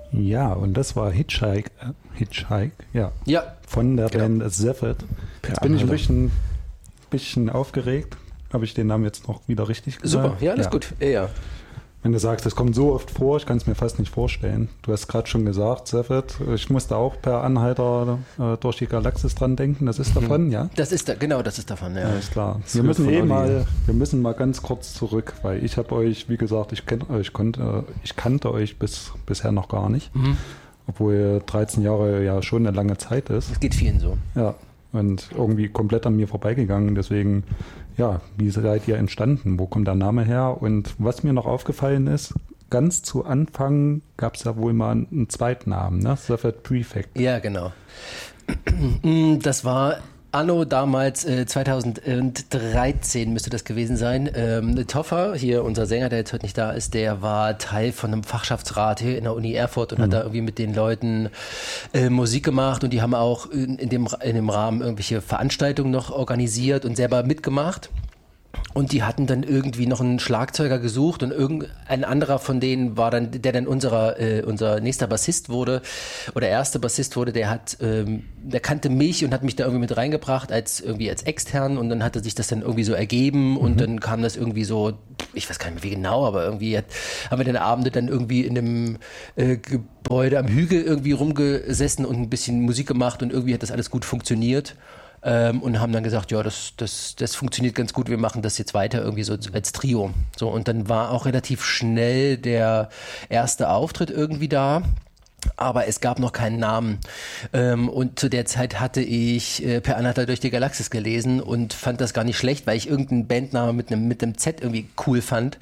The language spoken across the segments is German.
Ja, und das war Hitchhike, ja. Ja. Von der Band Zephyr. Jetzt bin ich ein bisschen aufgeregt. Habe ich den Namen jetzt noch wieder richtig gesagt? Super, ja, alles gut. Ja. Wenn du sagst, das kommt so oft vor, ich kann es mir fast nicht vorstellen. Du hast gerade schon gesagt, Zephyr. Ich musste auch per Anhalter durch die Galaxis dran denken. Das ist davon, ja? Das ist davon, ja. Alles klar. Wir müssen mal ganz kurz zurück, weil ich habe euch, wie gesagt, ich kannte euch bisher noch gar nicht. Obwohl 13 Jahre ja schon eine lange Zeit ist. Das geht vielen so. Ja, und irgendwie komplett an mir vorbeigegangen. Deswegen, ja, wie seid ihr entstanden? Wo kommt der Name her? Und was mir noch aufgefallen ist, ganz zu Anfang gab es ja wohl mal einen zweiten Namen, ne? Zephyr Prefect. Ja, genau. Das war anno damals 2013 müsste das gewesen sein. Toffer, hier unser Sänger, der jetzt heute nicht da ist, der war Teil von einem Fachschaftsrat hier in der Uni Erfurt und hat da irgendwie mit den Leuten Musik gemacht und die haben auch in dem Rahmen irgendwelche Veranstaltungen noch organisiert und selber mitgemacht. Und die hatten dann irgendwie noch einen Schlagzeuger gesucht und irgendein anderer von denen war dann, der dann unser nächster Bassist wurde oder erster Bassist wurde, der kannte mich und hat mich da irgendwie mit reingebracht als extern und dann hatte sich das dann irgendwie so ergeben und dann kam das irgendwie so, ich weiß gar nicht mehr wie genau, aber irgendwie haben wir den Abende dann irgendwie in einem Gebäude am Hügel irgendwie rumgesessen und ein bisschen Musik gemacht und irgendwie hat das alles gut funktioniert. Und haben dann gesagt, ja, das funktioniert ganz gut, wir machen das jetzt weiter irgendwie so als Trio. So, und dann war auch relativ schnell der erste Auftritt irgendwie da. Aber es gab noch keinen Namen. Und zu der Zeit hatte ich Per Anhalter durch die Galaxis gelesen und fand das gar nicht schlecht, weil ich irgendeinen Bandnamen mit einem Z irgendwie cool fand.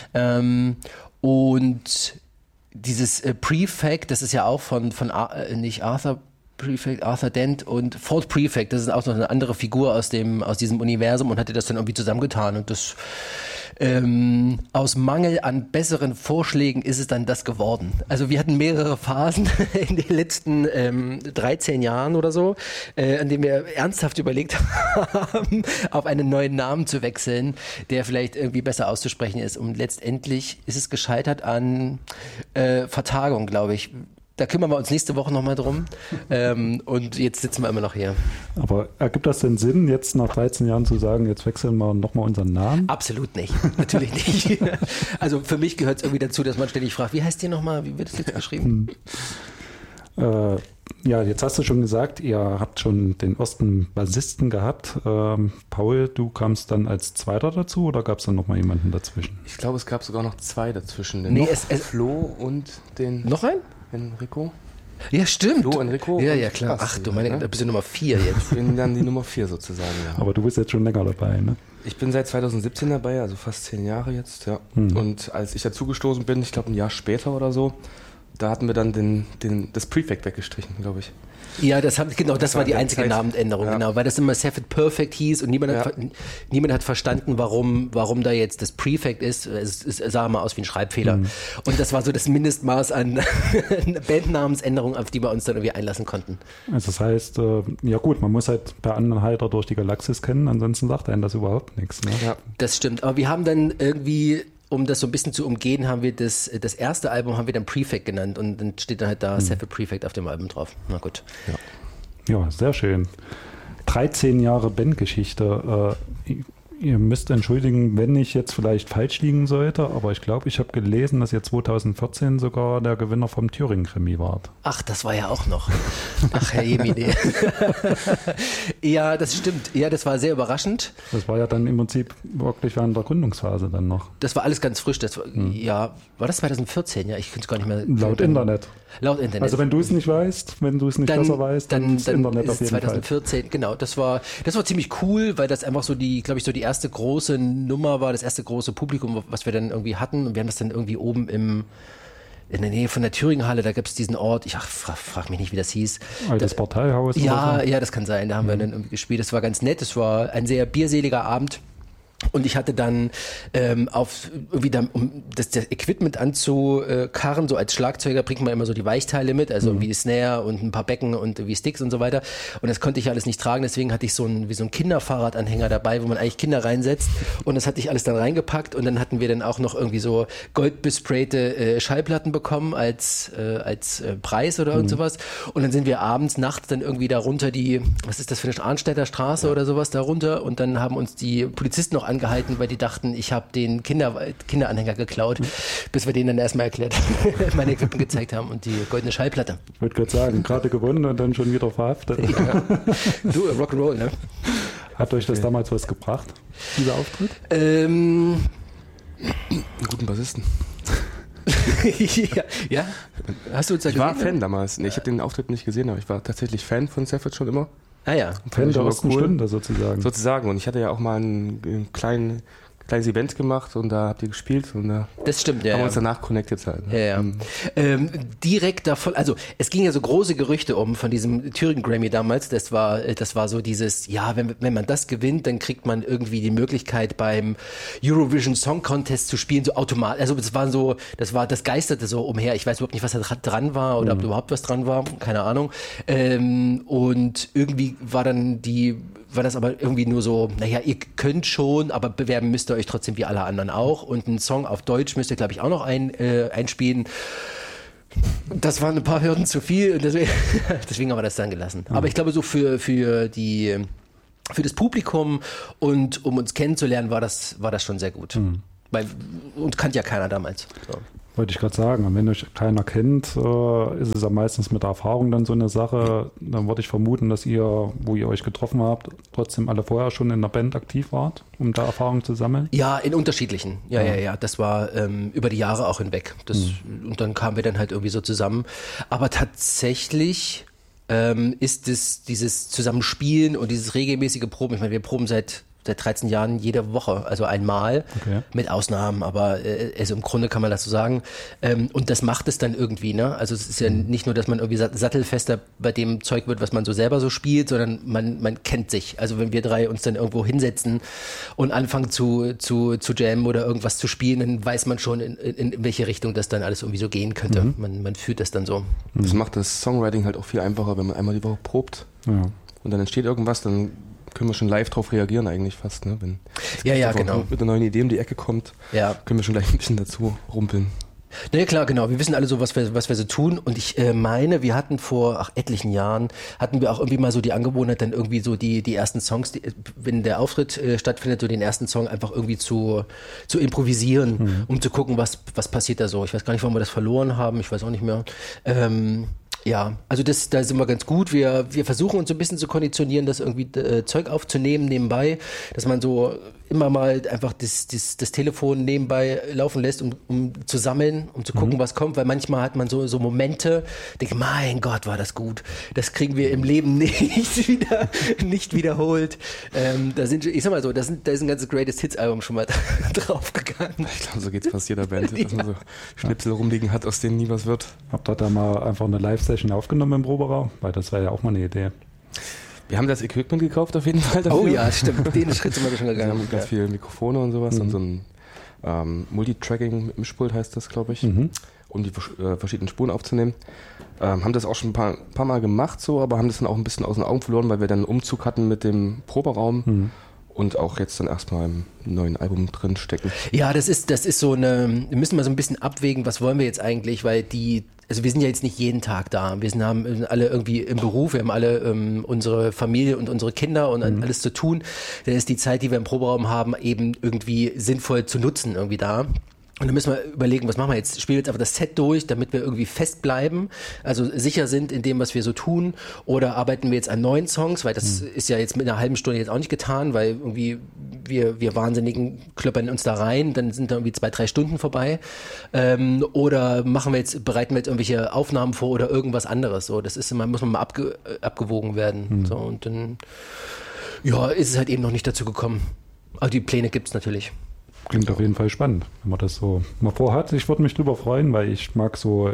Und dieses Prefect, das ist ja auch von nicht Arthur Prefect, Arthur Dent und Ford Prefect, das ist auch noch eine andere Figur aus diesem Universum und hatte das dann irgendwie zusammengetan und das aus Mangel an besseren Vorschlägen ist es dann das geworden. Also wir hatten mehrere Phasen in den letzten 13 Jahren oder so, an denen wir ernsthaft überlegt haben, auf einen neuen Namen zu wechseln, der vielleicht irgendwie besser auszusprechen ist und letztendlich ist es gescheitert an Vertagung, glaube ich. Da kümmern wir uns nächste Woche nochmal drum. Und jetzt sitzen wir immer noch hier. Aber ergibt das denn Sinn, jetzt nach 13 Jahren zu sagen, jetzt wechseln wir nochmal unseren Namen? Absolut nicht. Natürlich nicht. Also für mich gehört es irgendwie dazu, dass man ständig fragt, wie heißt ihr nochmal? Wie wird es jetzt geschrieben? Ja, jetzt hast du schon gesagt, ihr habt schon den ersten Bassisten gehabt. Paul, du kamst dann als Zweiter dazu oder gab es dann nochmal jemanden dazwischen? Ich glaube, es gab sogar noch zwei dazwischen. Nee, Flo und den... Noch ein? Enrico? Ja, stimmt. Flo, Enrico. Ja, klar. Ach du meine, da bist du Nummer 4 jetzt. Ich bin dann die Nummer 4 sozusagen, ja. Aber du bist jetzt schon länger dabei, ne? Ich bin seit 2017 dabei, also fast 10 Jahre jetzt, ja. Und als ich dazugestoßen bin, ich glaube ein Jahr später oder so, da hatten wir dann das Prefect weggestrichen, glaube ich. Ja, das war die einzige Namensänderung, genau, weil das immer Zephyr Perfect hieß und niemand hat verstanden, warum da jetzt das Prefect ist. Es sah mal aus wie ein Schreibfehler. Und das war so das Mindestmaß an Bandnamensänderungen, auf die wir uns dann irgendwie einlassen konnten. Also das heißt, ja gut, man muss halt Per Anhalter durch die Galaxis kennen, ansonsten sagt einem das überhaupt nichts. Ne? Ja, das stimmt. Aber wir haben dann irgendwie, um das so ein bisschen zu umgehen, haben wir das erste Album haben wir dann Prefect genannt und dann steht dann halt da Zephyr Prefect auf dem Album drauf. Na gut. Ja, sehr schön. 13 Jahre Bandgeschichte. Ihr müsst entschuldigen, wenn ich jetzt vielleicht falsch liegen sollte, aber ich glaube, ich habe gelesen, dass ihr 2014 sogar der Gewinner vom Thüringen-Krimi wart. Ach, das war ja auch noch. Ach, Herr Jemine. Ja, das stimmt. Ja, das war sehr überraschend. Das war ja dann im Prinzip wirklich während der Gründungsphase dann noch. Das war alles ganz frisch. Das war, ja, war das 2014? Ja, ich könnte es gar nicht mehr... Laut Internet. Also wenn du es nicht weißt, wenn du es nicht besser weißt, dann ist Internet auf jeden 2014, Fall. Genau. Das war ziemlich cool, weil das einfach so die erste große Nummer war, das erste große Publikum, was wir dann irgendwie hatten. Und wir haben das dann irgendwie oben in der Nähe von der Thüringenhalle, da gab es diesen Ort, ich frag mich nicht, wie das hieß. Das Parteihaus? Ja, das kann sein, da haben wir dann irgendwie gespielt. Das war ganz nett, das war ein sehr bierseliger Abend. Und ich hatte dann um das Equipment anzukarren, so als Schlagzeuger bringt man immer so die Weichteile mit, also wie die Snare und ein paar Becken und wie Sticks und so weiter. Und das konnte ich alles nicht tragen, deswegen hatte ich so ein Kinderfahrradanhänger dabei, wo man eigentlich Kinder reinsetzt. Und das hatte ich alles dann reingepackt und dann hatten wir dann auch noch irgendwie so goldbesprayte Schallplatten bekommen als Preis oder irgend sowas. Und dann sind wir nachts dann irgendwie da runter was ist das für eine Arnstädter Straße oder sowas da runter, und dann haben uns die Polizisten noch angehalten, weil die dachten, ich habe den Kinderanhänger geklaut, bis wir denen dann erstmal erklärt, meine Equipment gezeigt haben und die goldene Schallplatte. Ich wollte gerade sagen, gerade gewonnen und dann schon wieder verhaftet. Ja. Du, Rock'n'Roll, ne? Hat euch das damals was gebracht, dieser Auftritt? Einen guten Bassisten. Ja. Hast du uns Ich war Fan damals. Nee, ich habe den Auftritt nicht gesehen, aber ich war tatsächlich Fan von Savage schon immer. Ah ja. Fan der ersten Stunde sozusagen. Sozusagen. Und ich hatte ja auch mal ein kleines Event gemacht und da habt ihr gespielt und da das stimmt, haben wir uns danach connected halt. Ja. Direkt davon, also es ging ja so große Gerüchte von diesem Thüringen Grammy damals, das war so dieses, ja, wenn man das gewinnt, dann kriegt man irgendwie die Möglichkeit beim Eurovision Song Contest zu spielen, so automatisch, also das geisterte so umher, ich weiß überhaupt nicht, was da dran war oder ob da überhaupt was dran war, keine Ahnung, und irgendwie war das aber irgendwie nur so, naja, ihr könnt schon, aber bewerben müsst ihr euch trotzdem wie alle anderen auch. Und einen Song auf Deutsch müsst ihr, glaube ich, auch noch einspielen. Das waren ein paar Hürden zu viel und deswegen haben wir das dann gelassen. Aber ich glaube, so für das Publikum und um uns kennenzulernen, war das schon sehr gut. Weil uns kannte ja keiner damals. So. Wollte ich gerade sagen, und wenn euch keiner kennt, ist es ja meistens mit der Erfahrung dann so eine Sache. Dann würde ich vermuten, dass ihr, wo ihr euch getroffen habt, trotzdem alle vorher schon in der Band aktiv wart, um da Erfahrung zu sammeln? Ja, in unterschiedlichen. Ja. Das war über die Jahre auch hinweg. Und dann kamen wir dann halt irgendwie so zusammen. Aber tatsächlich ist es dieses Zusammenspielen und dieses regelmäßige Proben. Ich meine, wir proben seit 13 Jahren jede Woche, also einmal, mit Ausnahmen, aber also im Grunde kann man das so sagen. Und das macht es dann irgendwie, ne? Also es ist ja nicht nur, dass man irgendwie sattelfester bei dem Zeug wird, was man so selber so spielt, sondern man kennt sich. Also wenn wir drei uns dann irgendwo hinsetzen und anfangen zu jammen oder irgendwas zu spielen, dann weiß man schon, in welche Richtung das dann alles irgendwie so gehen könnte. Man fühlt das dann so. Das macht das Songwriting halt auch viel einfacher, wenn man einmal die Woche probt und dann entsteht irgendwas, dann können wir schon live drauf reagieren eigentlich fast, ne? Wenn genau. mit einer neuen Idee um die Ecke kommt, können wir schon gleich ein bisschen dazu rumpeln. Naja, klar, genau. Wir wissen alle so, was wir so tun. Und ich meine, wir hatten vor etlichen Jahren, hatten wir auch irgendwie mal so die Angewohnheit, dann irgendwie so die ersten Songs, wenn der Auftritt stattfindet, so den ersten Song einfach irgendwie zu improvisieren, um zu gucken, was passiert da so. Ich weiß gar nicht, warum wir das verloren haben. Ich weiß auch nicht mehr. Ja, also da sind wir ganz gut. Wir versuchen uns so ein bisschen zu konditionieren, das irgendwie Zeug aufzunehmen nebenbei, dass man so immer mal einfach das Telefon nebenbei laufen lässt, um zu sammeln, um zu gucken, was kommt, weil manchmal hat man so Momente, denke, mein Gott, war das gut. Das kriegen wir im Leben nicht wiederholt. Ich sag mal so, da ist ein ganzes Greatest Hits Album schon mal draufgegangen. Ich glaube, so geht's fast jeder Band, dass man so Schnipsel rumliegen hat, aus denen nie was wird. Habt ihr da mal einfach eine Live-Session aufgenommen im Proberaum? Weil das wäre ja auch mal eine Idee. Wir haben das Equipment gekauft auf jeden Fall dafür. Oh ja, stimmt. Den Schritt sind wir schon gegangen. Wir haben ganz viele Mikrofone und sowas und so ein Multitracking mit Mischpult heißt das, glaube ich, um die verschiedenen Spuren aufzunehmen. Haben das auch schon ein paar Mal gemacht so, aber haben das dann auch ein bisschen aus den Augen verloren, weil wir dann einen Umzug hatten mit dem Proberaum. Und auch jetzt dann erstmal im neuen Album drin stecken. Ja, das ist so wir müssen mal so ein bisschen abwägen, was wollen wir jetzt eigentlich, weil also wir sind ja jetzt nicht jeden Tag da. Wir haben alle irgendwie im Beruf, wir haben alle unsere Familie und unsere Kinder und alles zu tun. Dann ist die Zeit, die wir im Proberaum haben, eben irgendwie sinnvoll zu nutzen irgendwie da. Und dann müssen wir überlegen, was machen wir jetzt? Spielen wir jetzt einfach das Set durch, damit wir irgendwie fest bleiben, also sicher sind in dem, was wir so tun, oder arbeiten wir jetzt an neuen Songs, weil das ist ja jetzt mit einer halben Stunde jetzt auch nicht getan, weil irgendwie wir Wahnsinnigen klöppern uns da rein, dann sind da irgendwie 2-3 Stunden vorbei, oder bereiten wir jetzt irgendwelche Aufnahmen vor oder irgendwas anderes, so, das ist immer, muss man mal abgewogen werden, so, und dann, ist es halt eben noch nicht dazu gekommen. Aber die Pläne gibt's natürlich. Klingt auf jeden Fall spannend, wenn man das so mal vorhat. Ich würde mich drüber freuen, weil ich mag so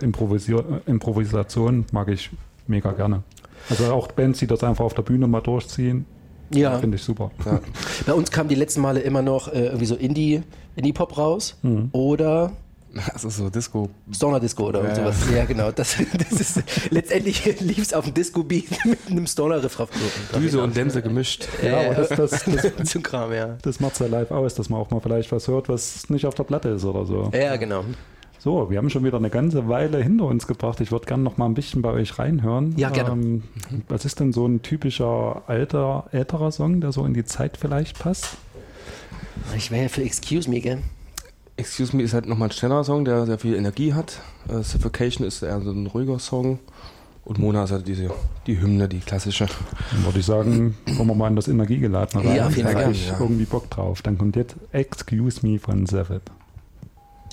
Improvisation, mag ich mega gerne. Also auch Bands, die das einfach auf der Bühne mal durchziehen, Ja. Finde ich super. Ja. Bei uns kamen die letzten Male immer noch irgendwie so Indie-Pop raus oder Also so Disco. Stoner-Disco oder sowas. Ja, genau. Das ist letztendlich lief es auf dem Disco-Beat mit einem Stoner-Riff drauf. Düse und Dänse gemischt. Ja, aber das zum Kram, ja. das macht es ja live aus, dass man auch mal vielleicht was hört, was nicht auf der Platte ist oder so. Ja, genau. So, wir haben schon wieder eine ganze Weile hinter uns gebracht. Ich würde gerne noch mal ein bisschen bei euch reinhören. Ja, gerne. Was ist denn so ein typischer älterer Song, der so in die Zeit vielleicht passt? Ich wäre ja für Excuse Me, gell? Excuse Me ist halt nochmal ein schneller Song, der sehr viel Energie hat. Suffocation ist eher so ein ruhiger Song. Und Mona ist halt die Hymne, die klassische. Dann würde ich sagen, kommen wir mal in das Energiegeladene rein. Ja, auf jeden Da Fall. habe ich Ja. irgendwie Bock drauf. Dann kommt jetzt Excuse Me von Savage.